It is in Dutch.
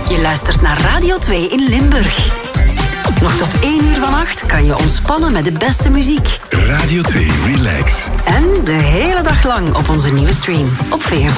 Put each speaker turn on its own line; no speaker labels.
Je luistert naar Radio 2 in Limburg. Nog tot 1 uur vannacht kan je ontspannen met de beste muziek.
Radio 2 Relax.
En de hele dag lang op onze nieuwe stream op VRT